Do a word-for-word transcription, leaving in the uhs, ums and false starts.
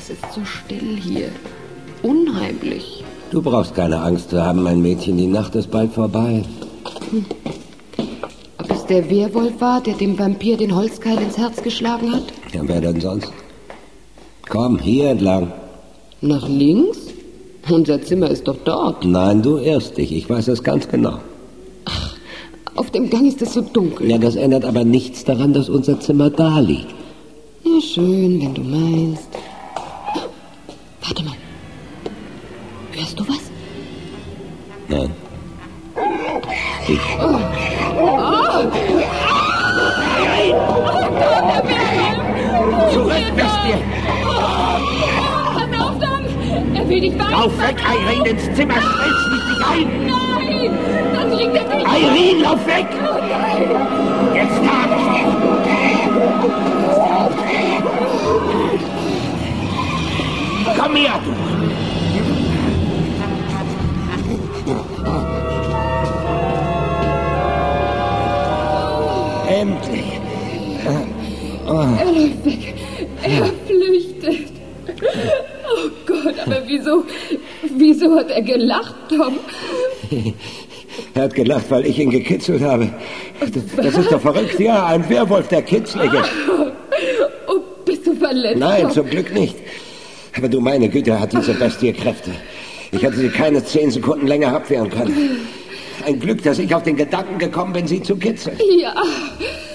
es ist so still hier. Unheimlich. Du brauchst keine Angst zu haben, mein Mädchen. Die Nacht ist bald vorbei. Hm. Ob es der Werwolf war, der dem Vampir den Holzkeil ins Herz geschlagen hat? Ja, wer denn sonst? Komm, hier entlang. Nach links? Unser Zimmer ist doch dort. Nein, du irrst dich. Ich weiß es ganz genau. Ach, auf dem Gang ist es so dunkel. Ja, das ändert aber nichts daran, dass unser Zimmer da liegt. Na schön, wenn du meinst. Warte mal. Hörst du was? Nein. Ich. Oh. Oh. Nein! Oh Gott, der Werwolf! Zurück, Bestie! Oh, pass auf dann! Er will dich weiter! Lauf weg, Irene, ins Zimmer! Schnell, schließ dich ein! Nein! Dann kriegt er dich! Irene, lauf weg! Oh nein! Jetzt hab ich dich! Komm her, du! Endlich! Oh. Er läuft weg. Er flüchtet. Oh Gott, aber wieso, wieso hat er gelacht, Tom? Er hat gelacht, weil ich ihn gekitzelt habe. Das, das ist doch verrückt. Ja, ein Werwolf, der Kitzlige. Oh, bist du verletzt? Nein, Tom? zum Glück nicht. Aber du, meine Güte, hat diese Bestie Kräfte. Ich hätte sie keine zehn Sekunden länger abwehren können. Ein Glück, dass ich auf den Gedanken gekommen bin, sie zu kitzeln. Ja,